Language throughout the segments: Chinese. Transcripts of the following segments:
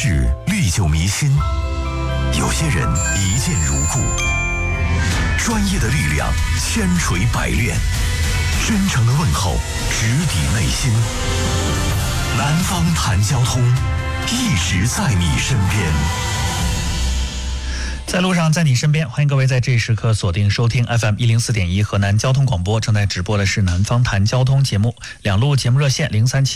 事历久弥新，有些人一见如故。专业的力量千锤百炼，真诚的问候直抵内心。南方谈交通，一直在你身边。 在路上，在你身边，欢迎各位在这一时刻锁定收听 FM104.1 河南交通广播。正在直播的是南方谈交通节目，两路节目热线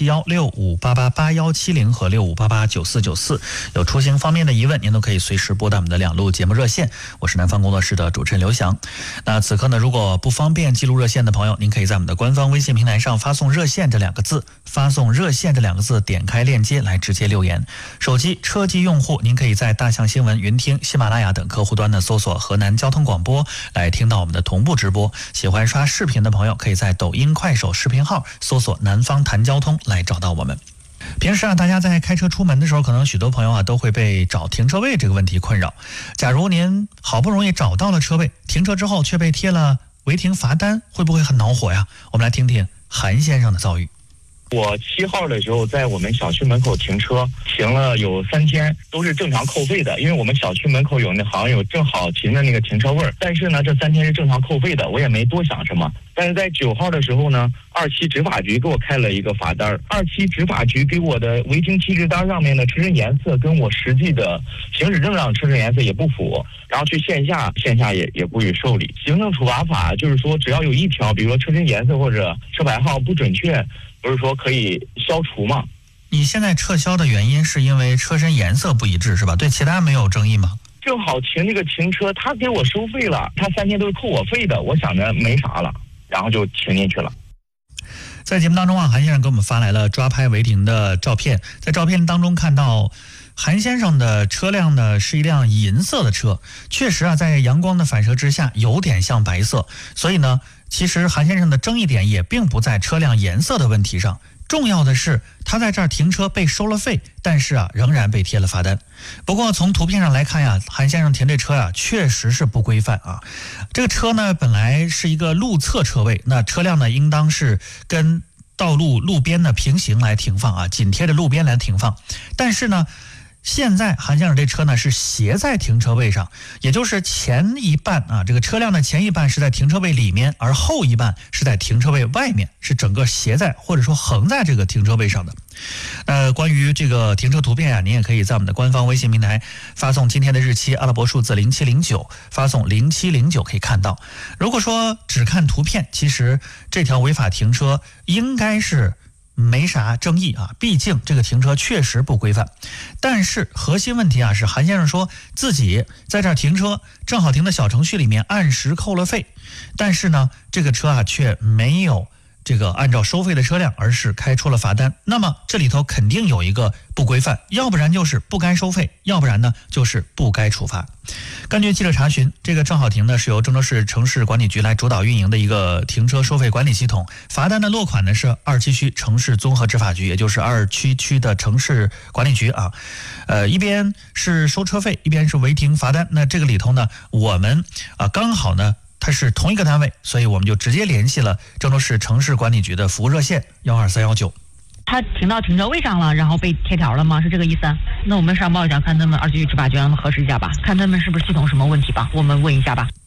037165888170和65889494。有出行方面的疑问，您都可以随时拨打我们的两路节目热线。我是南方工作室的主持人刘翔。那此刻呢，如果不方便记录热线的朋友，您可以在我们的官方微信平台上发送热线这两个字，发送热线这两个字，点开链接来直接留言。手机车机用户，您可以在大象新闻、云听、喜马拉雅等客户端呢搜索河南交通广播来听到我们的同步直播。喜欢刷视频的朋友可以在抖音、快手视频号搜索南方谈交通来找到我们。平时大家在开车出门的时候，可能许多朋友都会被找停车位这个问题困扰。假如您好不容易找到了车位，停车之后却被贴了违停罚单，会不会很恼火呀？我们来听听韩先生的遭遇。 我7号的时候在我们小区门口停车，停了有3天，都是正常扣费的，因为我们小区门口好像有正好停的那个停车位，但是呢这3天是正常扣费的，我也没多想什么。但是在9号的时候呢，27执法局给我开了一个罚单，27执法局给我的违停提示单上面的车身颜色跟我实际的行驶证上车身颜色也不符，然后去线下也不予受理。行政处罚法就是说，只要有一条，比如说车身颜色或者车牌号不准确，不是说可以消除吗？ 你现在撤销的原因是因为车身颜色不一致是吧？对其他没有争议吗？ 正好停这个停车，他给我收费了，他3天都是扣我费的，我想着没啥了，然后就停进去了。 在节目当中韩先生给我们发来了抓拍违停的照片，在照片当中看到韩先生的车辆呢是一辆银色的车，确实在阳光的反射之下有点像白色，所以呢其实韩先生的争议点也并不在车辆颜色的问题上，重要的是他在这儿停车被收了费，但是仍然被贴了罚单。不过从图片上来看韩先生停这车确实是不规范这个车呢本来是一个路侧车位，那车辆呢应当是跟道路路边的平行来停放紧贴着路边来停放，但是呢现在韩先生这车呢是斜在停车位上，也就是前一半这个车辆的前一半是在停车位里面，而后一半是在停车位外面，是整个斜在或者说横在这个停车位上的。关于这个停车图片您也可以在我们的官方微信平台发送今天的日期阿拉伯数字0709，发送0709可以看到。如果说只看图片，其实这条违法停车应该是没啥争议毕竟这个停车确实不规范。但是核心问题是韩先生说自己在这儿停车，正好停的小程序里面按时扣了费，但是呢这个车却没有这个按照收费的车辆，而是开出了罚单。那么这里头肯定有一个不规范，要不然就是不该收费，要不然呢就是不该处罚。根据记者查询，这个正好停呢是由郑州市城市管理局来主导运营的一个停车收费管理系统，罚单的落款呢是27区城市综合执法局，也就是27区的城市管理局一边是收车费，一边是违停罚单。那这个里头呢我们刚好呢它是同一个单位，所以我们就直接联系了郑州市城市管理局的服务热线12319。 他停到停车位上了，然后被贴条了吗？是这个意思？那我们上报一下，看他们27区执法局让他们核实一下吧，看他们是不是系统什么问题吧，我们问一下吧。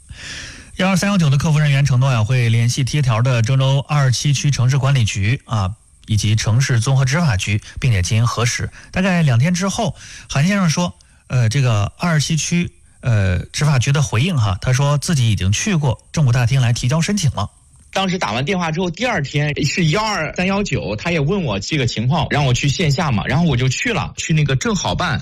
12319的客服人员承诺会联系贴条的郑州27区城市管理局以及城市综合执法局，并且进行核实。大概2天之后，韩先生说这个27区执法局的回应他说自己已经去过政府大厅来提交申请了。 当时打完电话之后，第2天是12319，他也问我这个情况，让我去线下嘛，然后我就去了，去那个正好办。